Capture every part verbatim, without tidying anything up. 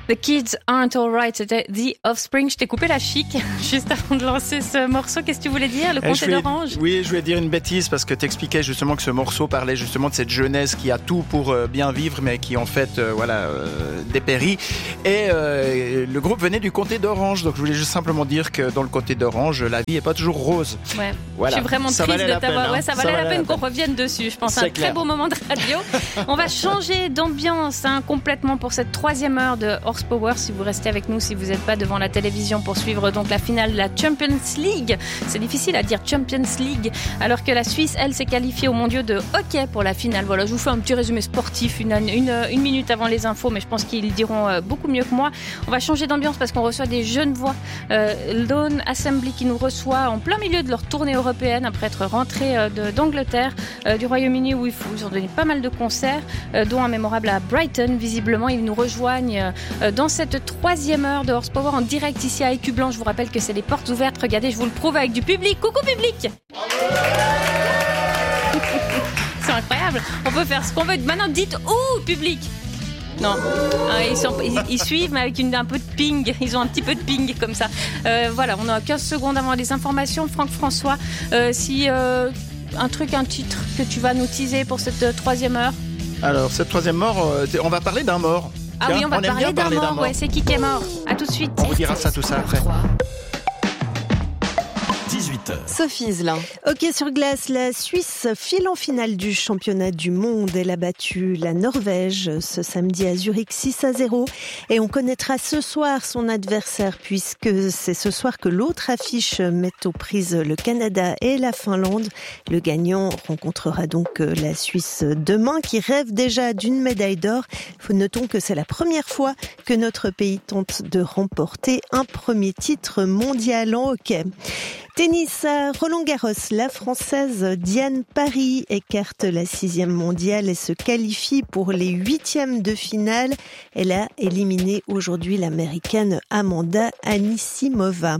The Kids Aren't Alright, c'était The Offspring. Je t'ai coupé la chic juste avant de lancer ce morceau. Qu'est-ce que tu voulais dire, le comté voulais, d'Orange? Oui, je voulais dire une bêtise parce que t'expliquais justement que ce morceau parlait justement de cette jeunesse qui a tout pour euh, bien vivre mais qui en fait euh, voilà euh, dépérit. Et euh, le groupe venait du comté d'Orange, donc je voulais juste simplement dire que dans le comté d'Orange, la vie est pas toujours rose. Ouais. Voilà. Je suis vraiment ça triste de t'avoir. Hein. Ouais, ça, ça valait la peine, peine qu'on revienne dessus. Je pense c'est un clair. Très beau moment de radio. On va changer d'ambiance hein, complètement pour cette troisième heure de Horsepower. Si vous restez avec nous, si vous n'êtes pas devant la télévision pour suivre donc la finale de la Champions League. C'est difficile à dire Champions League, alors que la Suisse, elle, s'est qualifiée aux mondiaux de hockey pour la finale. Voilà, je vous fais un petit résumé sportif, une, une, une minute avant les infos, mais je pense qu'ils diront beaucoup mieux que moi. On va changer d'ambiance parce qu'on reçoit des jeunes voix. Euh, Lone Assembly qui nous reçoit en plein milieu de leur tournée européenne après être rentrés euh, de, d'Angleterre, euh, du Royaume-Uni où ils, ils ont donné pas mal de concerts, euh, dont un mémorable à Brighton. Visiblement, ils nous rejoignent euh, dans cette troisième heure de Horsepower en direct ici à Écublanc. Je vous rappelle que c'est les portes ouvertes. Regardez, je vous le prouve avec du public. Coucou public. C'est incroyable. On peut faire ce qu'on veut. Maintenant, dites où public. Non, ah, ils, sont, ils, ils suivent mais avec une, un peu de ping. Ils ont un petit peu de ping comme ça. Euh, voilà, on a quinze secondes avant les informations. Franck François, euh, si euh, un truc, un titre que tu vas nous teaser pour cette euh, troisième heure. Alors, cette troisième mort, euh, on va parler d'un mort. Ah Tiens, oui, on va on parler, d'un, parler mort. d'un mort. Ouais, c'est qui qui est mort. À tout de suite. On vous dira ça, tout ça après. dix-huit heures. Sophie Zlin. Hockey sur glace, la Suisse file en finale du championnat du monde. Elle a battu la Norvège ce samedi à Zurich six à zéro. Et on connaîtra ce soir son adversaire puisque c'est ce soir que l'autre affiche met aux prises le Canada et la Finlande. Le gagnant rencontrera donc la Suisse demain qui rêve déjà d'une médaille d'or. Notons que c'est la première fois que notre pays tente de remporter un premier titre mondial en hockey. Tennis à Roland-Garros, la Française Diane Parry écarte la sixième mondiale et se qualifie pour les huitièmes de finale. Elle a éliminé aujourd'hui l'Américaine Amanda Anisimova.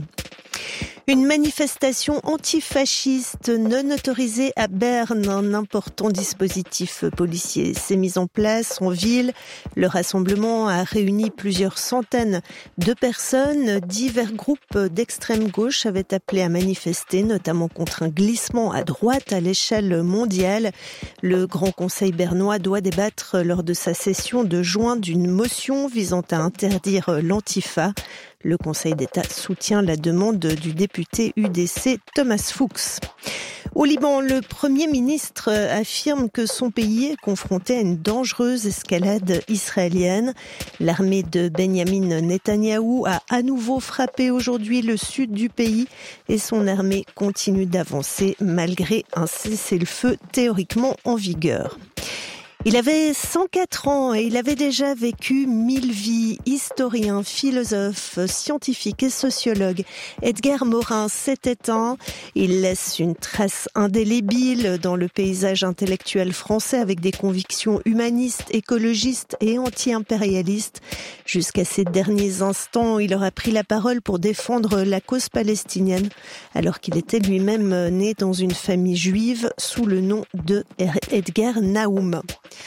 Une manifestation antifasciste non autorisée à Berne. Un important dispositif policier s'est mis en place en ville. Le rassemblement a réuni plusieurs centaines de personnes. Divers groupes d'extrême gauche avaient appelé à manifester, notamment contre un glissement à droite à l'échelle mondiale. Le Grand Conseil bernois doit débattre lors de sa session de juin d'une motion visant à interdire l'antifa. Le Conseil d'État soutient la demande du député U D C Thomas Fuchs. Au Liban, le Premier ministre affirme que son pays est confronté à une dangereuse escalade israélienne. L'armée de Benyamin Netanyahou a à nouveau frappé aujourd'hui le sud du pays et son armée continue d'avancer malgré un cessez-le-feu théoriquement en vigueur. Il avait cent quatre ans et il avait déjà vécu mille vies. Historien, philosophe, scientifique et sociologue, Edgar Morin s'est éteint. Il laisse une trace indélébile dans le paysage intellectuel français avec des convictions humanistes, écologistes et anti-impérialistes. Jusqu'à ces derniers instants, il aura pris la parole pour défendre la cause palestinienne, alors qu'il était lui-même né dans une famille juive sous le nom de Edgar Naoum.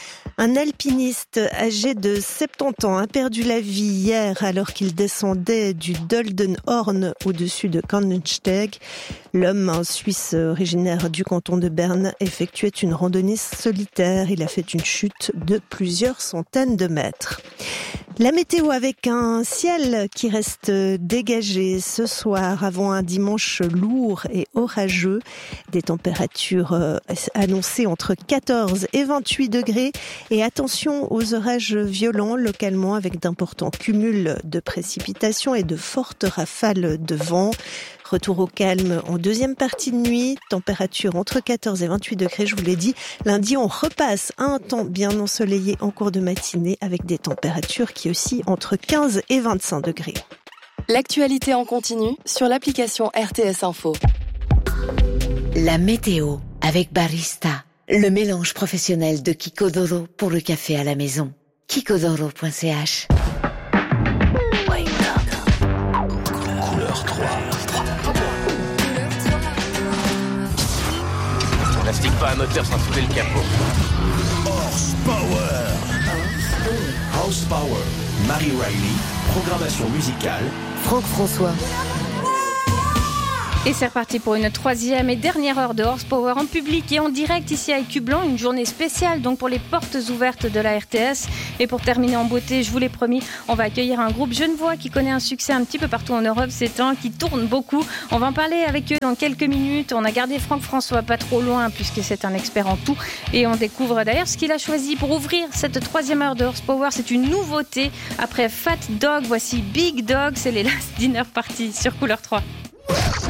Un alpiniste âgé de soixante-dix ans a perdu la vie hier alors qu'il descendait du Doldenhorn au-dessus de Kornsteg. L'homme, un Suisse originaire du canton de Berne, effectuait une randonnée solitaire. Il a fait une chute de plusieurs centaines de mètres. La météo avec un ciel qui reste dégagé ce soir avant un dimanche lourd et orageux. Des températures annoncées entre quatorze et vingt-huit degrés. Et attention aux orages violents localement avec d'importants cumuls de précipitations et de fortes rafales de vent. Retour au calme en deuxième partie de nuit, température entre quatorze et vingt-huit degrés, je vous l'ai dit. Lundi, on repasse à un temps bien ensoleillé en cours de matinée avec des températures qui oscillent entre quinze et vingt-cinq degrés. L'actualité en continu sur l'application R T S Info. La météo avec Barista, le mélange professionnel de Kikodoro pour le café à la maison. kikodoro point c h. On n'astique pas un moteur sans soulever le capot. Horsepower. Horsepower, Marie Riley, programmation musicale, Franck François. Et c'est reparti pour une troisième et dernière heure de Horsepower en public et en direct ici à Écublanc, une journée spéciale donc pour les portes ouvertes de la R T S. Et pour terminer en beauté, je vous l'ai promis, on va accueillir un groupe genevois qui connaît un succès un petit peu partout en Europe ces temps, qui tourne beaucoup. On va en parler avec eux dans quelques minutes. On a gardé Franck François pas trop loin puisque c'est un expert en tout. Et on découvre d'ailleurs ce qu'il a choisi pour ouvrir cette troisième heure de Horsepower. C'est une nouveauté. Après Fat Dog, voici Big Dog. C'est les Last Dinner Party sur Couleur trois.